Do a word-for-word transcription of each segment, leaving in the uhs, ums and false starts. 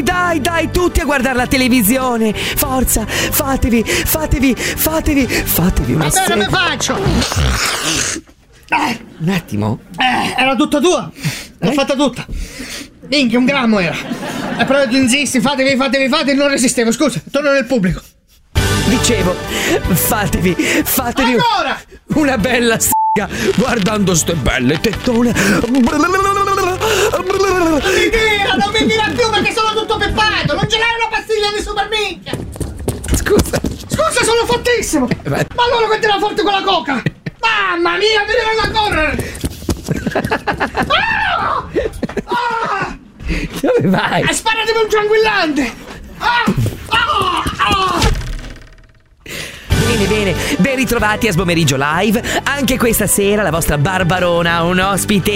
Dai, dai, tutti a guardare la televisione. Forza, fatevi, fatevi, fatevi, fatevi una sera. Ma bene, me faccio. Eh, un attimo. Eh, era tutta tua. L'ho eh? fatta tutta. Minchia, un grammo era. E però tu insisti, fatevi, fatevi, fatevi, non resistevo. Scusa, torno nel pubblico. Dicevo, fatevi, fatevi ancora una bella s***a guardando ste belle tettone. Non mi tira, non mi tira più perché sono tutto peppato. Non ce l'hai una pastiglia di super minchia. Scusa. Scusa, sono fortissimo. Eh, ma... ma allora mettila forte con la coca. Mamma mia, mi devono correre. Ah! Ah! Dove vai? E sparatemi un tranquillante. Ah! Ah! Ah! Bene, bene, ben ritrovati a Sbomeriggio Live. Anche questa sera la vostra Barbarona ha un ospite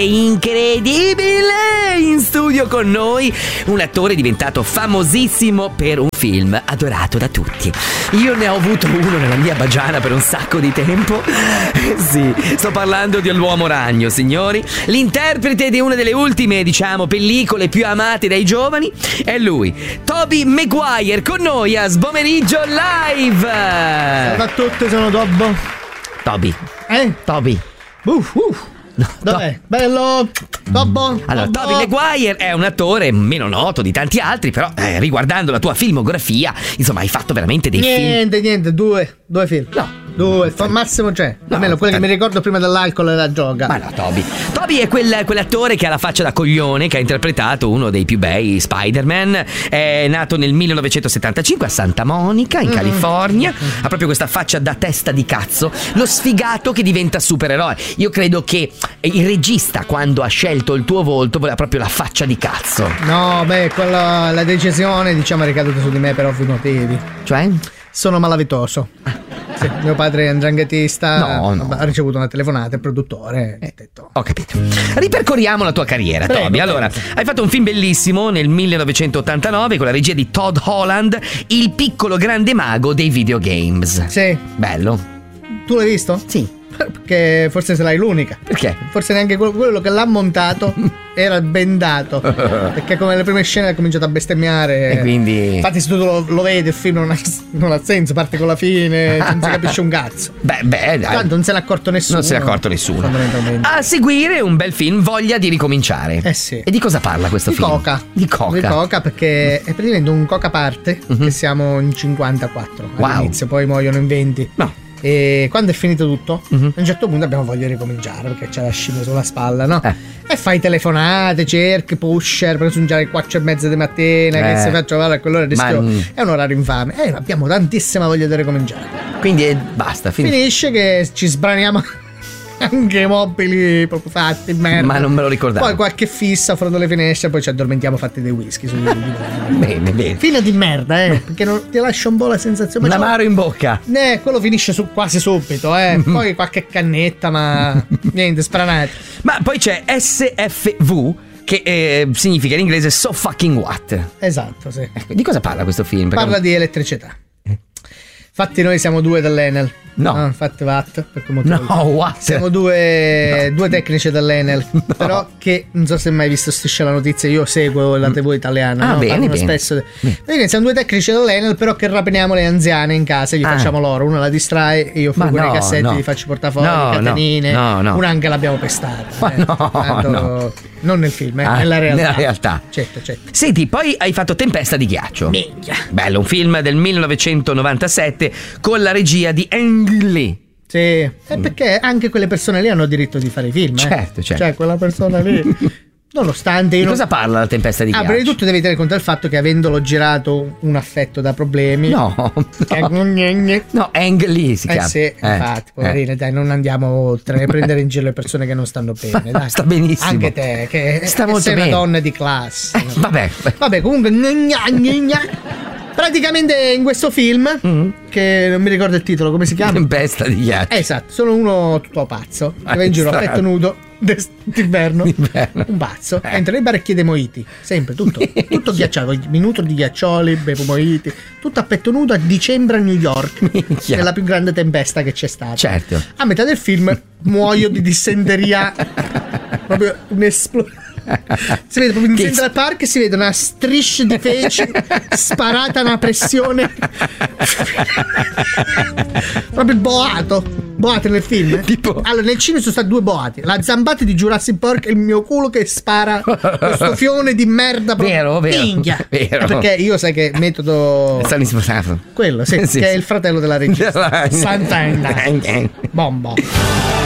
incredibile in studio con noi. Un attore diventato famosissimo per un film adorato da tutti. Io ne ho avuto uno nella mia bagiana per un sacco di tempo. Sì, sto parlando di L'Uomo Ragno, signori. L'interprete di una delle ultime, diciamo, pellicole più amate dai giovani è lui, Tobey Maguire, con noi a Sbomeriggio Live. Salve a tutti, sono Tobbo. Toby. Eh? Toby. Uff, uff. No, dov'è? To- Bello. Tobbo. Allora, Tobey Maguire è un attore meno noto di tanti altri, però eh, riguardando la tua filmografia, insomma, hai fatto veramente dei niente, film. Niente, niente, due. Due film. No. Due, al massimo c'è. No, almeno quelli che mi ricordo prima dell'alcol e la droga. Ma no, Toby. Toby è quel, quell'attore che ha la faccia da coglione, che ha interpretato uno dei più bei Spider-Man. È nato nel millenovecentosettantacinque a Santa Monica, in mm. California. Mm. Ha proprio questa faccia da testa di cazzo. Lo sfigato che diventa supereroe. Il credo che il regista, quando ha scelto il tuo volto, voleva proprio la faccia di cazzo. No, beh, quella, la decisione, diciamo, è ricaduta su di me per ovvi motivi. Cioè? Sono malavitoso. Sì, mio padre è un dranghetista. No, no. Ha ricevuto una telefonata, il produttore. Eh, detto. Ho capito. Ripercorriamo la tua carriera, prego, Toby. Allora, prego. Hai fatto un film bellissimo nel millenovecentottantanove con la regia di Todd Holland, Il piccolo grande mago dei videogames. Sì. Bello. Tu l'hai visto? Sì. Perché forse sarai l'unica. Perché? Forse neanche quello che l'ha montato era bendato. Perché come le prime scene ha cominciato a bestemmiare. E quindi. Infatti, se tu lo, lo vedi, il film non ha, non ha senso. Parte con la fine, non si capisce un cazzo. Beh, beh, dai. Tanto non se n'è accorto nessuno. Non se n'è accorto nessuno. Fondamentalmente. A seguire un bel film, Voglia di ricominciare. Eh sì. E di cosa parla questo di film? Coca. Di Coca. Di Coca, perché è praticamente un Coca parte. Uh-huh. Che siamo in cinquantaquattro wow. all'inizio, poi muoiono in venti. No. E quando è finito tutto, uh-huh. a un certo punto abbiamo voglia di ricominciare perché c'è la scimmia sulla spalla, no? Eh. E fai telefonate, cerchi, pusher per raggiungere alle quattro e mezza di mattina, eh. che si faccia fare a quell'ora rischio. Ma... è un orario infame. E eh, abbiamo tantissima voglia di ricominciare. Quindi eh, basta, fin- finisce che ci sbraniamo anche i mobili proprio fatti merda. Ma non me lo ricordavo. Poi qualche fissa fuori dalle finestre, poi ci addormentiamo fatti dei whisky sugli bene, bene. Fine di merda, eh, perché non ti lascia un po' la sensazione. L'amaro in bocca. Eh, quello finisce su quasi subito, eh. Poi qualche cannetta, ma niente, spranati. Ma poi c'è S F V, che eh, significa in inglese so fucking what. Esatto, sì. Ecco, di cosa parla questo film? Parla Perché... di elettricità. Eh. Infatti noi siamo due dell'Enel. No, no infatti Watt, per come no, Watt. Siamo due, no. due tecnici dell'Enel, no. Però che non so se hai mai visto Striscia la Notizia, io seguo la tivù italiana. Ah, no? bene, bene. Spesso. Bene. Siamo due tecnici dell'Enel, però che rapiniamo le anziane in casa e gli ah. facciamo loro. Uno la distrae e io fugo no, i cassetti, no. gli faccio portafogli, no, catenine. No, no. Una anche l'abbiamo pestata. Ma eh. no, Tanto, no. Non nel film, eh, ah, nella realtà. Nella realtà. Certo, certo. Senti, poi hai fatto Tempesta di ghiaccio. Minchia. Bello, un film del millenovecentonovantasette con la regia di Ang Lee. Sì, è perché anche quelle persone lì hanno diritto di fare i film. Certo, eh? certo. Cioè, quella persona lì. Nonostante io. Di non... cosa parla la Tempesta di ah, ghiaccio? Prima di tutto devi tenere conto del fatto che avendolo girato un affetto da problemi. No, no, no Ang Lee si eh chiama. Sì, eh, infatti, poverina, eh. dai, non andiamo oltre a prendere in giro le persone che non stanno bene. Dai. Sta benissimo. Anche te, che sta che molto sei bene. Una donna di classe. Eh, no? Vabbè. Vabbè, comunque. Praticamente in questo film, mm-hmm. che non mi ricordo il titolo, come si chiama? Tempesta di ghiaccio. Esatto, sono uno tutto pazzo che ah, va in giro a petto nudo d'inverno, d'inverno. Un pazzo, eh. entra nei bar e chiede mojiti, sempre tutto, tutto ghiacciato, minuto di ghiaccioli, bevo mojiti, tutto a petto nudo a dicembre a New York. Minchia. È la più grande tempesta che c'è stata. Certo. A metà del film muoio di dissenteria, proprio un'esplosione. Si vede proprio in Central Park, si vede una striscia di feci sparata a una pressione. Proprio boato. Boate nel film. Tipo? Allora, nel cinema sono stati due boati. La zambata di Jurassic Park e il mio culo che spara questo fione di merda. Vero, vero. Minchia. Vero. Perché io sai che metodo. Sono sposato. Quello, sì, Sì, che sì. è il fratello della regista. Sant'Anna. Bomba.